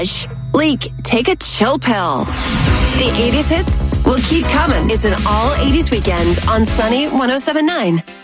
Raj. Leak, take a chill pill. The 80s hits will keep coming. It's an all 80s weekend on Sunny 107.9.